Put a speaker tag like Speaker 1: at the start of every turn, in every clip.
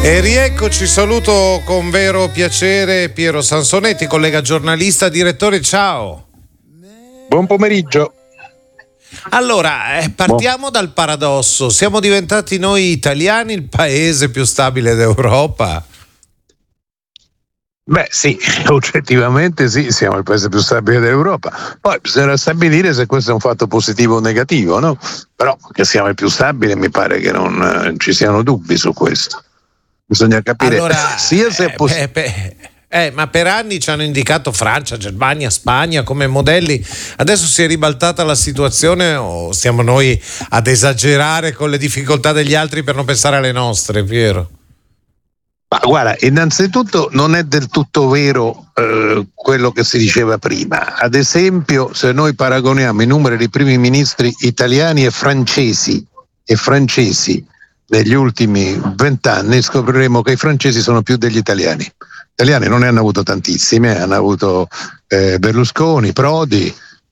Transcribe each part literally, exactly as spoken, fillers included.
Speaker 1: E rieccoci, saluto con vero piacere Piero Sansonetti, collega giornalista, direttore, ciao.
Speaker 2: Buon pomeriggio.
Speaker 1: Allora, eh, partiamo dal paradosso, siamo diventati noi italiani il paese più stabile d'Europa?
Speaker 2: Beh sì, oggettivamente sì, siamo il paese più stabile d'Europa. Poi bisogna stabilire se questo è un fatto positivo o negativo, no? Però che siamo il più stabile mi pare che non eh, ci siano dubbi su questo. Bisogna capire
Speaker 1: allora,
Speaker 2: sia se è possibile.
Speaker 1: Eh, eh, ma per anni ci hanno indicato Francia, Germania, Spagna come modelli. Adesso si è ribaltata la situazione o stiamo noi ad esagerare con le difficoltà degli altri per non pensare alle nostre, Piero?
Speaker 2: Ma guarda, innanzitutto non è del tutto vero eh, quello che si diceva prima. Ad esempio, se noi paragoniamo i numeri dei primi ministri italiani e francesi e francesi negli ultimi vent'anni, scopriremo che i francesi sono più degli italiani. Gli italiani non ne hanno avuto tantissime, hanno avuto eh, Berlusconi, Prodi,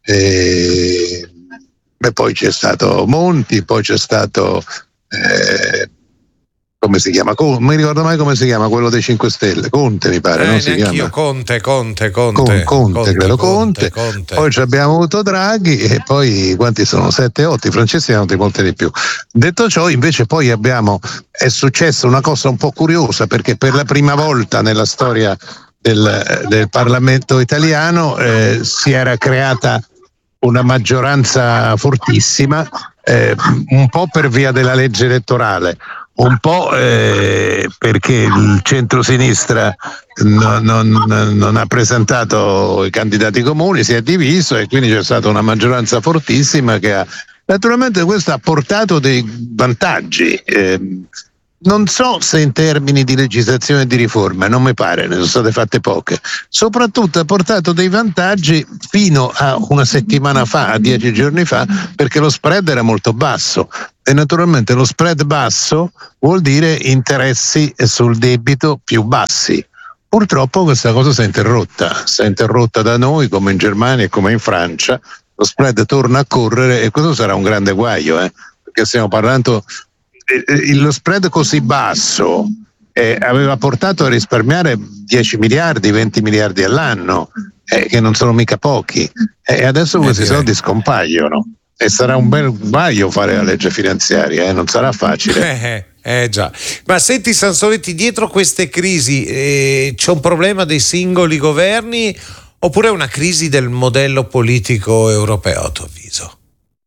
Speaker 2: eh, e poi c'è stato Monti, poi c'è stato eh, come si chiama? Non mi ricordo mai come si chiama quello dei cinque Stelle, Conte mi pare,
Speaker 1: eh,
Speaker 2: non si chiama?
Speaker 1: Io Conte, Conte, Conte,
Speaker 2: Conte,
Speaker 1: Conte,
Speaker 2: credo Conte,
Speaker 1: Conte, Conte.
Speaker 2: Poi ci abbiamo avuto Draghi e poi quanti sono? sette otto, i francesi hanno avuti molti di più. Detto ciò, invece poi abbiamo, è successa una cosa un po' curiosa, perché per la prima volta nella storia del, del Parlamento italiano eh, si era creata una maggioranza fortissima, eh, un po' per via della legge elettorale, un po' eh, perché il centrosinistra non, non, non ha presentato i candidati comuni, si è diviso e quindi c'è stata una maggioranza fortissima che ha... Naturalmente questo ha portato dei vantaggi, eh, non so se in termini di legislazione e di riforma, non mi pare, ne sono state fatte poche. Soprattutto ha portato dei vantaggi fino a una settimana fa, a dieci giorni fa, perché lo spread era molto basso e naturalmente lo spread basso vuol dire interessi sul debito più bassi. Purtroppo questa cosa si è interrotta, si è interrotta da noi come in Germania e come in Francia, lo spread torna a correre e questo sarà un grande guaio, eh, perché stiamo parlando... Lo spread così basso eh, aveva portato a risparmiare dieci miliardi, venti miliardi all'anno, eh, che non sono mica pochi, e eh, adesso questi eh, soldi scompaiono e sarà un bel guaio fare la legge finanziaria, eh, non sarà facile.
Speaker 1: Eh, eh già, ma senti Sansonetti, dietro queste crisi eh, c'è un problema dei singoli governi oppure una crisi del modello politico europeo a tuo avviso?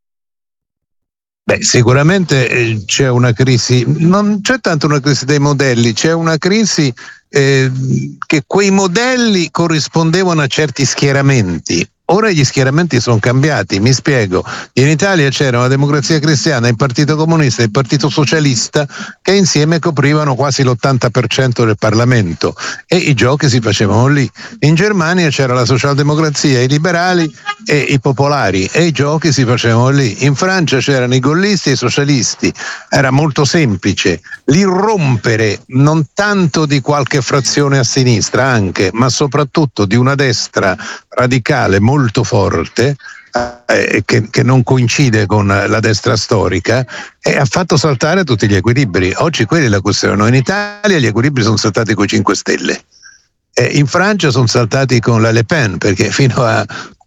Speaker 2: Beh, sicuramente c'è una crisi, non c'è tanto una crisi dei modelli, c'è una crisi eh, che quei modelli corrispondevano a certi schieramenti. Ora gli schieramenti sono cambiati, mi spiego. In Italia c'era una Democrazia Cristiana, il Partito Comunista e il Partito Socialista che insieme coprivano quasi l'ottanta per cento del Parlamento e i giochi si facevano lì. In Germania c'era la Socialdemocrazia, i liberali e i popolari e i giochi si facevano lì. In Francia c'erano i gollisti e i socialisti. Era molto semplice. L'irrompere non tanto di qualche frazione a sinistra anche, ma soprattutto di una destra radicale molto forte eh, che, che non coincide con la destra storica e ha fatto saltare tutti gli equilibri. Oggi quella è la questione. In Italia gli equilibri sono saltati con i cinque Stelle, eh, in Francia sono saltati con la Le Pen, perché fino a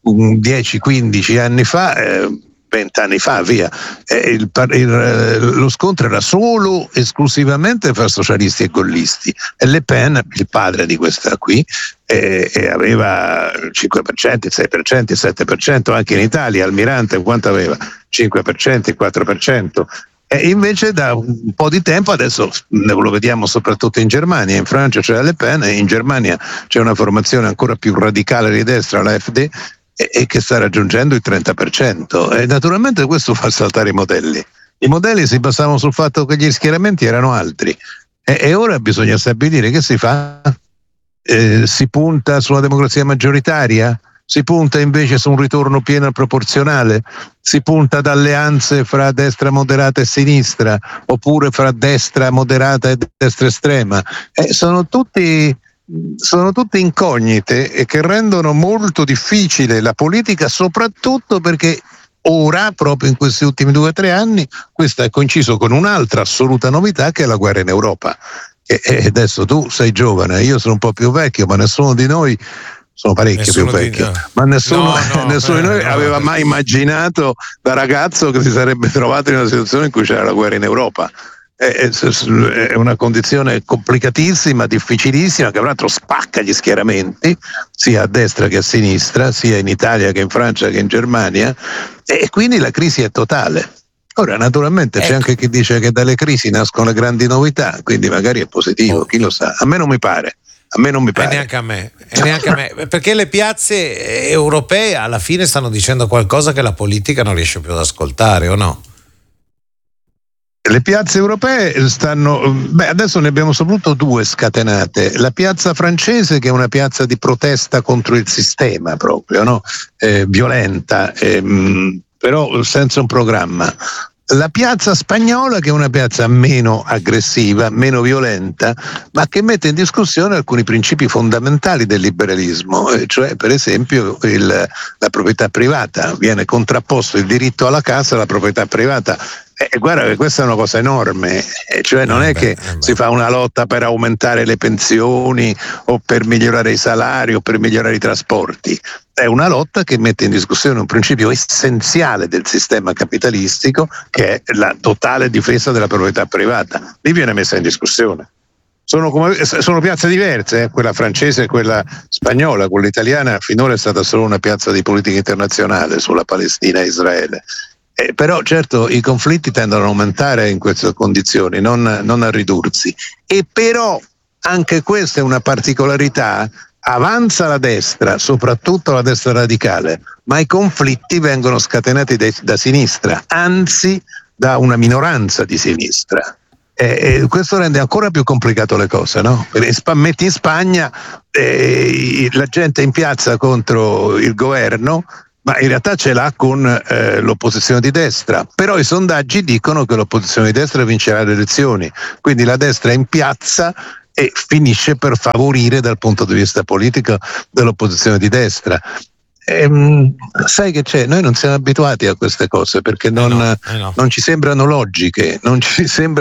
Speaker 2: dieci quindici anni fa eh, vent'anni fa, via, eh, il, il, lo scontro era solo esclusivamente fra socialisti e gollisti e Le Pen, il padre di questa qui, eh, eh, aveva il cinque per cento, il sei per cento, il sette per cento anche in Italia. Almirante quanto aveva? cinque per cento, il quattro per cento. E invece da un po' di tempo, adesso lo vediamo soprattutto in Germania, in Francia c'è la Le Pen e in Germania c'è una formazione ancora più radicale di destra, la F D, e che sta raggiungendo il trenta per cento e naturalmente questo fa saltare i modelli. I modelli si basavano sul fatto che gli schieramenti erano altri e, e ora bisogna stabilire che si fa. Eh, si punta sulla democrazia maggioritaria? Si punta invece su un ritorno pieno al proporzionale? Si punta ad alleanze fra destra moderata e sinistra oppure fra destra moderata e destra estrema? Eh, sono tutti sono tutte incognite e che rendono molto difficile la politica, soprattutto perché ora, proprio in questi ultimi due o tre anni, questo è coinciso con un'altra assoluta novità che è la guerra in Europa. che eh, adesso tu sei giovane, io sono un po' più vecchio, ma nessuno di noi, sono parecchio
Speaker 1: Nessuno
Speaker 2: più
Speaker 1: di-
Speaker 2: vecchio,
Speaker 1: no.
Speaker 2: ma nessuno,
Speaker 1: No, no,
Speaker 2: nessuno
Speaker 1: eh,
Speaker 2: di noi
Speaker 1: no.
Speaker 2: aveva mai immaginato da ragazzo che si sarebbe trovato in una situazione in cui c'era la guerra in Europa. È, è una condizione complicatissima, difficilissima, che tra l'altro spacca gli schieramenti sia a destra che a sinistra, sia in Italia che in Francia che in Germania, e quindi la crisi è totale. Ora naturalmente c'è
Speaker 1: Ecco.
Speaker 2: anche chi dice che dalle crisi nascono le grandi novità, quindi magari è positivo,
Speaker 1: Oh.
Speaker 2: chi lo sa. A me non mi pare, a me non mi
Speaker 1: E
Speaker 2: pare.
Speaker 1: neanche a me, e neanche a me, perché le piazze europee alla fine stanno dicendo qualcosa che la politica non riesce più ad ascoltare, o no?
Speaker 2: Le piazze europee stanno, beh, adesso ne abbiamo soprattutto due scatenate. La piazza francese, che è una piazza di protesta contro il sistema proprio, no? Eh, violenta, ehm, però senza un programma. La piazza spagnola, che è una piazza meno aggressiva, meno violenta, ma che mette in discussione alcuni principi fondamentali del liberalismo, eh, cioè per esempio il, la proprietà privata. Viene contrapposto il diritto alla casa alla proprietà privata. Eh, guarda che questa è una cosa enorme, eh, cioè non
Speaker 1: Eh
Speaker 2: è
Speaker 1: beh,
Speaker 2: che
Speaker 1: eh beh.
Speaker 2: si fa una lotta per aumentare le pensioni o per migliorare i salari o per migliorare i trasporti, è una lotta che mette in discussione un principio essenziale del sistema capitalistico, che è la totale difesa della proprietà privata. Lì viene messa in discussione. Sono, come, sono piazze diverse, eh? Quella francese e quella spagnola. Quella italiana finora è stata solo una piazza di politica internazionale sulla Palestina e Israele. Eh, però certo i conflitti tendono ad aumentare in queste condizioni, non, non a ridursi. E però anche questa è una particolarità: avanza la destra, soprattutto la destra radicale, ma i conflitti vengono scatenati de- da sinistra, anzi da una minoranza di sinistra. E questo rende ancora più complicato le cose, no? Metti in Spagna eh, la gente in piazza contro il governo, ma in realtà ce l'ha con eh, l'opposizione di destra, però i sondaggi dicono che l'opposizione di destra vincerà le elezioni, quindi la destra è in piazza e finisce per favorire dal punto di vista politico dell'opposizione di destra. Ehm, sai che c'è? Noi non siamo abituati a queste cose perché non,
Speaker 1: Eh no, eh no.
Speaker 2: non ci sembrano logiche, non ci sembra